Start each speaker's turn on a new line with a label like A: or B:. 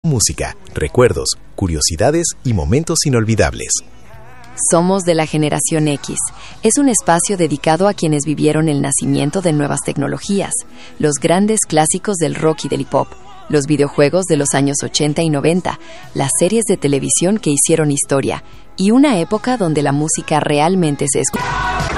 A: música, recuerdos, curiosidades y momentos inolvidables.
B: Somos de la Generación X. Es un espacio dedicado a quienes vivieron el nacimiento de nuevas tecnologías, los grandes clásicos del rock y del hip hop, los videojuegos de los años 80 y 90, las series de televisión que hicieron historia y una época donde la música realmente se escucha.